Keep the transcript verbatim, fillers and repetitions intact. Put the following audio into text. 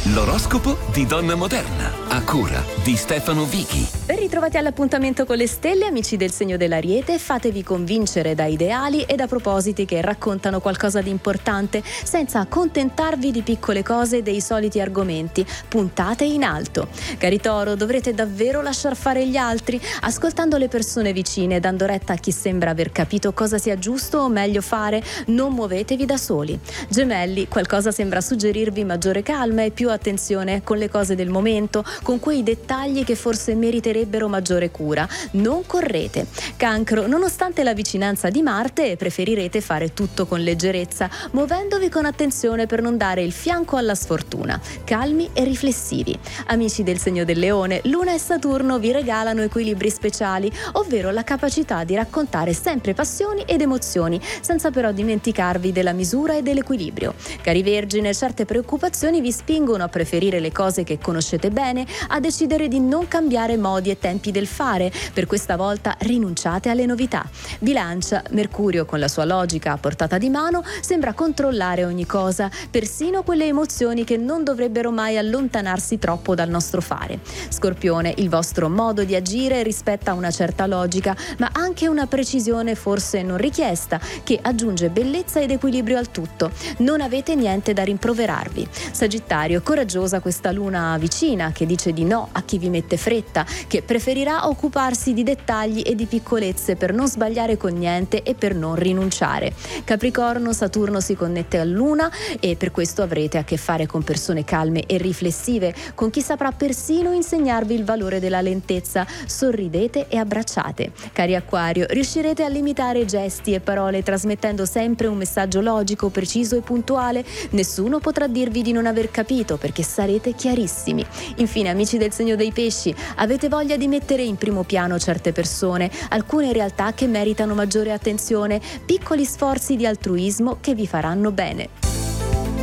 L'oroscopo di Donna Moderna, a cura di Stefano Vichi. Ben ritrovati all'appuntamento con le stelle, amici del segno dell'Ariete. Fatevi convincere da ideali e da propositi che raccontano qualcosa di importante, senza accontentarvi di piccole cose e dei soliti argomenti. Puntate in alto. Cari Toro, dovrete davvero lasciar fare gli altri, ascoltando le persone vicine, dando retta a chi sembra aver capito cosa sia giusto o meglio fare. Non muovetevi da soli. Gemelli, qualcosa sembra suggerirvi maggiore calma e più attenzione con le cose del momento, con quei dettagli che forse meriterebbero maggiore cura. Non correte. Cancro, nonostante la vicinanza di Marte, preferirete fare tutto con leggerezza, muovendovi con attenzione per non dare il fianco alla sfortuna. Calmi e riflessivi. Amici del segno del Leone, Luna e Saturno vi regalano equilibri speciali, ovvero la capacità di raccontare sempre passioni ed emozioni, senza però dimenticarvi della misura e dell'equilibrio. Cari Vergine, certe preoccupazioni vi spingono a preferire le cose che conoscete bene, a decidere di non cambiare modi e tempi del fare. Per questa volta rinunciate alle novità. Bilancia, Mercurio con la sua logica a portata di mano sembra controllare ogni cosa, persino quelle emozioni che non dovrebbero mai allontanarsi troppo dal nostro fare. Scorpione, il vostro modo di agire rispetta una certa logica, ma anche una precisione forse non richiesta, che aggiunge bellezza ed equilibrio al tutto. Non avete niente da rimproverarvi. Sagittario, coraggiosa questa luna vicina che dice di no a chi vi mette fretta, che preferirà occuparsi di dettagli e di piccolezze per non sbagliare con niente e per non rinunciare. Capricorno, Saturno si connette a Luna e per questo avrete a che fare con persone calme e riflessive, con chi saprà persino insegnarvi il valore della lentezza. Sorridete e abbracciate. Cari Acquario, riuscirete a limitare gesti e parole trasmettendo sempre un messaggio logico, preciso e puntuale. Nessuno potrà dirvi di non aver capito, perché sarete chiarissimi. Infine, amici del segno dei Pesci, avete voglia di mettere in primo piano certe persone, alcune realtà che meritano maggiore attenzione, piccoli sforzi di altruismo che vi faranno bene.